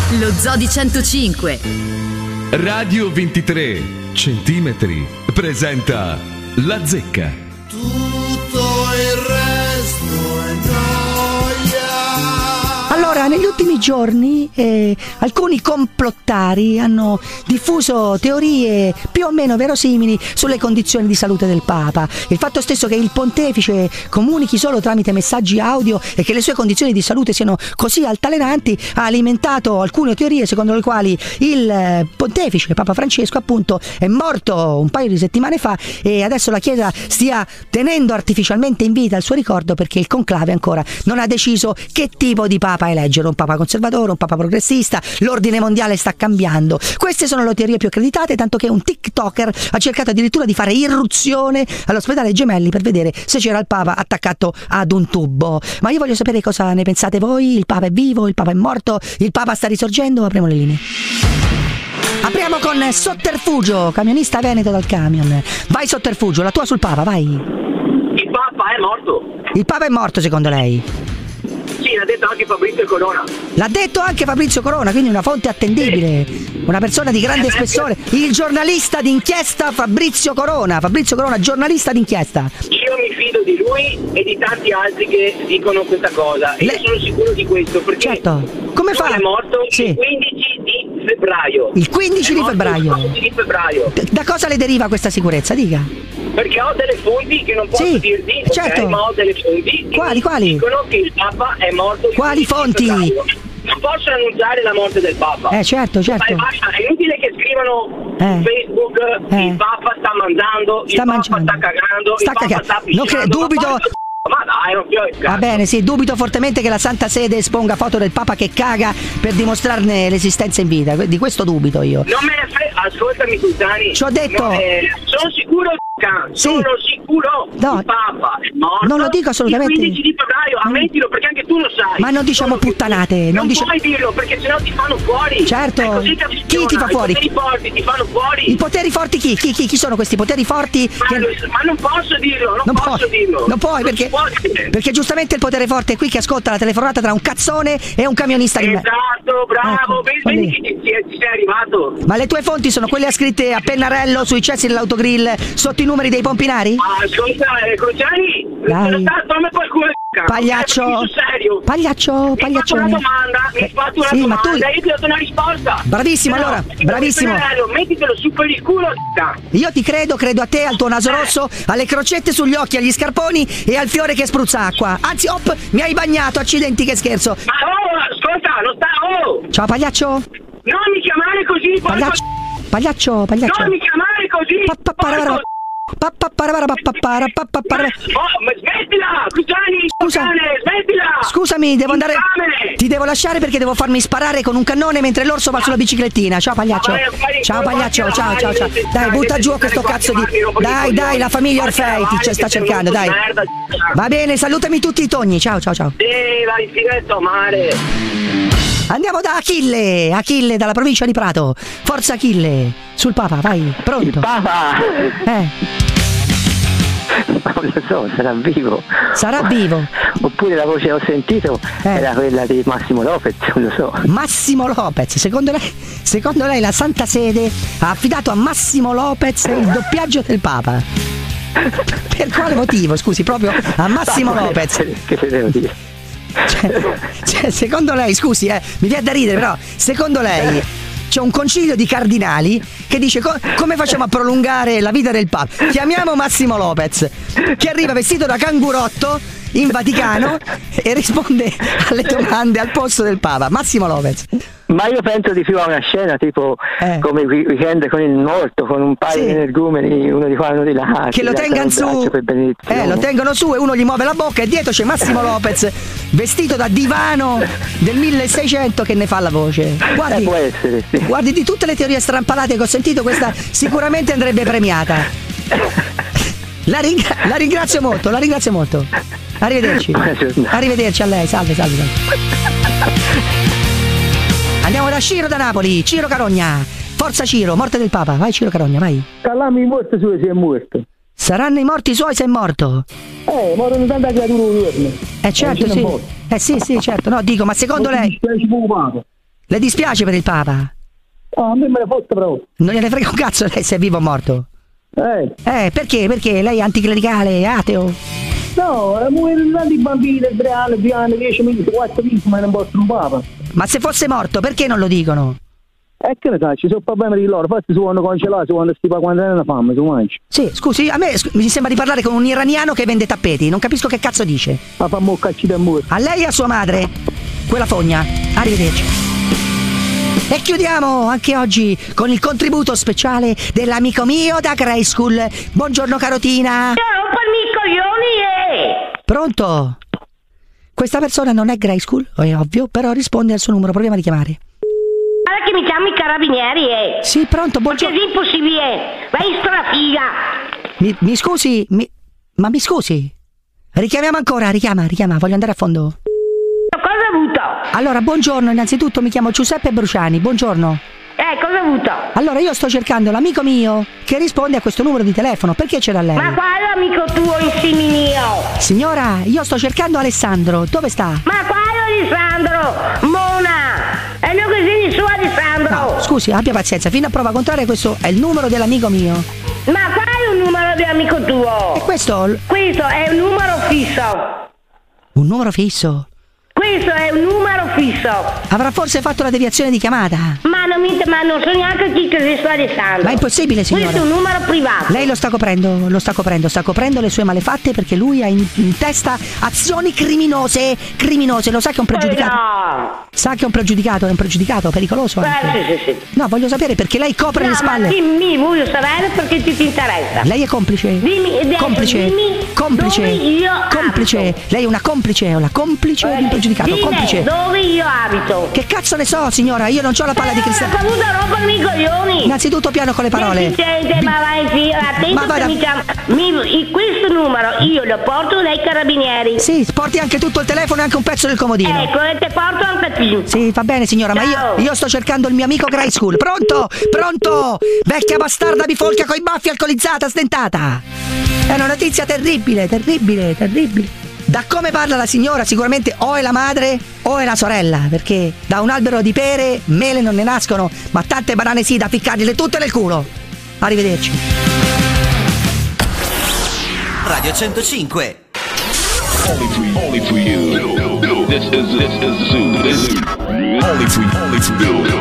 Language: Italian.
Lo Zodi 105 Radio 23 centimetri presenta La Zecca. Tutto il resto è gioia. Allora, negli ultimi giorni alcuni complottari hanno diffuso teorie più o meno verosimili sulle condizioni di salute del Papa. Il fatto stesso che il pontefice comunichi solo tramite messaggi audio e che le sue condizioni di salute siano così altalenanti ha alimentato alcune teorie secondo le quali il pontefice, Papa Francesco appunto, è morto un paio di settimane fa e adesso la Chiesa stia tenendo artificialmente in vita il suo ricordo perché il conclave ancora non ha deciso che tipo di Papa eleggere, un Papa conservatore, un Papa progressista. L'ordine mondiale sta cambiando. Queste sono le teorie più accreditate, tanto che un TikToker ha cercato addirittura di fare irruzione all'ospedale Gemelli per vedere se c'era il Papa attaccato ad un tubo. Ma io voglio sapere cosa ne pensate voi. Il Papa è vivo? Il Papa è morto? Il Papa sta risorgendo? Apriamo le linee. Apriamo con Sotterfugio, camionista veneto dal camion. Vai Sotterfugio, la tua sul Papa, vai. Il Papa è morto. Il Papa è morto secondo lei? Sì, l'ha detto anche Fabrizio Corona. L'ha detto anche Fabrizio Corona, quindi una fonte attendibile, una persona di grande spessore, il giornalista d'inchiesta Fabrizio Corona, giornalista d'inchiesta. Io mi fido di lui e di tanti altri che dicono questa cosa e io sono sicuro di questo perché certo. Come fa? È morto sì. il 15 di febbraio. Il 15 di febbraio. Il 15 di febbraio. Da cosa le deriva questa sicurezza? Dica. Perché ho delle fonti che non posso dirti, certo. Okay, ma ho delle fonti Quali? che dicono che il Papa è morto. Quali fonti? Non posso annunciare la morte del Papa. Certo. Basta, è inutile che scrivano su Facebook il Papa sta mangiando, il Papa sta cagando, il Papa sta pisciando. Dubito. Ma dai, non ti va bene, sì, dubito fortemente che la Santa Sede esponga foto del Papa che caga per dimostrarne l'esistenza in vita. Di questo dubito io. Non me ne frega, ascoltami Sultani. Ci ho detto. Sono sicuro, sono sicuro. No, il Papa è morto. Non lo dico assolutamente. Il 15 di febbraio, ammettilo perché anche tu lo sai. Ma non diciamo puttanate. Non puoi dirlo perché sennò ti fanno fuori. Certo. Chi ti fa fuori? I poteri forti ti fanno fuori. I poteri forti chi? Chi sono questi poteri forti? Ma non posso dirlo, non posso dirlo. Non puoi perché giustamente il potere forte è qui che ascolta la telefonata tra un cazzone e un camionista di me. Esatto, bravo, vedi che ti sei arrivato. Ma le tue fonti sono quelle scritte a pennarello sui cessi dell'autogrill sotto i numeri dei pompinari? Ascolta, Crociani, fammi qualcuno. Pagliaccio, pagliaccio. Mi hai fatto una domanda, io ti ho dato una risposta. Bravissimo, allora, bravissimo. Mettitelo su per il culo. Io ti credo a te, al tuo naso rosso, alle crocette sugli occhi, agli scarponi e al fiore che spruzza acqua. Anzi, mi hai bagnato, accidenti che scherzo. Ma ascolta, non sta, Ciao pagliaccio. Non mi chiamare così, pagliaccio. Non mi chiamare così. Ma smettila, smettila. Scusami, devo andare. Ti devo lasciare perché devo farmi sparare con un cannone mentre l'orso va sulla biciclettina. Ciao pagliaccio. Ciao. Dai, butta giù questo cazzo di. Dai, la famiglia Orfei ti sta cercando, dai. Va bene, salutami tutti i togni. Ciao. Sì, vai, fighetto, mare. Andiamo da Achille dalla provincia di Prato. Forza Achille, sul Papa, vai, pronto? Il Papa! Non lo so, sarà vivo. Sarà vivo. Oppure la voce che ho sentito era quella di Massimo Lopez, non lo so. Massimo Lopez, secondo lei la Santa Sede ha affidato a Massimo Lopez il doppiaggio del Papa? Per quale motivo, scusi, proprio a Massimo Lopez? Che te devo dire? Cioè, secondo lei, scusi, mi viene da ridere, però secondo lei c'è un concilio di cardinali che dice come facciamo a prolungare la vita del Papa? Chiamiamo Massimo Lopez che arriva vestito da cangurotto in Vaticano e risponde alle domande al posto del Papa. Massimo Lopez. Ma io penso di più a una scena tipo come Weekend con il morto, con un paio di energumeni, uno di qua e uno di là, che lo tengano su, lo tengono su e uno gli muove la bocca e dietro c'è Massimo Lopez vestito da divano del 1600 che ne fa la voce. Guardi, può essere, sì. Guardi, di tutte le teorie strampalate che ho sentito, questa sicuramente andrebbe premiata. La ringrazio molto. Arrivederci a lei, salve. Andiamo da Ciro da Napoli, Ciro Carogna. Forza Ciro, morte del Papa, vai Ciro Carogna, vai. Calami i morti suoi se è morto. Saranno i morti suoi se è morto. Morano tante creature un giorno. Certo, sì. Sì, certo. No, dico, ma secondo lei. Le dispiace per il Papa? Oh, a me me ne fotte proprio. Non gliene frega un cazzo lei se è vivo o morto? Perché? Perché lei è anticlericale, ateo? No, tanti bambini, 3 anni, 2 anni, 10 mesi, 4 mesi, ma non possono un Papa. Ma se fosse morto, perché non lo dicono? Che ne sai, ci sono problemi di loro, infatti si vanno congelati, si vanno stipa quando hanno fame, si mangia. Sì, scusi, a me mi sembra di parlare con un iraniano che vende tappeti, non capisco che cazzo dice. Ma fa moccacci da muro. A lei e a sua madre, quella fogna. Arrivederci. E chiudiamo anche oggi con il contributo speciale dell'amico mio da Grey School. Buongiorno carotina. Ciao, coglioni. Pronto? Questa persona non è Grey School, è ovvio, però risponde al suo numero, proviamo a richiamare. Guarda che mi chiamo i carabinieri, Sì, pronto, buongiorno. Perché è impossibile, vai strafiga. Mi scusi, ma mi scusi? Richiamiamo ancora, richiama, voglio andare a fondo. Cosa ha avuto? Allora, buongiorno, innanzitutto mi chiamo Giuseppe Bruciani, buongiorno. Cosa ha avuto? Allora, io sto cercando l'amico mio che risponde a questo numero di telefono, perché ce l'ha lei? Ma quale amico tuo insieme mio? Signora, io sto cercando Alessandro, dove sta? Ma quale Alessandro? Mona! È il mio cugino suo Alessandro! No, scusi, abbia pazienza, fino a prova contraria questo è il numero dell'amico mio. Ma qual è un numero di amico tuo? E questo? Questo è un numero fisso. Un numero fisso? Questo è un numero fisso. Avrà forse fatto la deviazione di chiamata? Ma non so neanche chi che sia Alessandro. Ma è impossibile, signora. Questo è un numero privato. Lei lo sta coprendo, sta coprendo le sue malefatte perché lui ha in testa azioni criminose, lo sa che è un pregiudicato? No. Sa che è un pregiudicato, pericoloso anche. Sì. No, voglio sapere perché lei copre le spalle. Ma dimmi, voglio sapere perché ti interessa. Lei è complice? Dimmi, complice. Dove io complice. abito. Lei è una complice, di un pregiudicato. Complice. Dove io abito? Che cazzo ne so, signora? Io non ho la palla di cristallo. Ma saputo rompermi i coglioni. Innanzitutto piano con le parole. Ma vai, attento, ma vada. che mi chiama. Questo numero io lo porto dai carabinieri. Sì, porti anche tutto il telefono e anche un pezzo del comodino. Ecco, e te porto anche te. Sì, va bene signora, Ciao. ma io sto cercando il mio amico Grey School. Pronto? Vecchia bastarda bifolca coi baffi, alcolizzata, stentata. È una notizia terribile. Da come parla la signora sicuramente o è la madre o è la sorella, perché da un albero di pere mele non ne nascono, ma tante banane sì da ficcargliele tutte nel culo. Arrivederci. Radio 105. Only for you. This is Zoo. Only for you.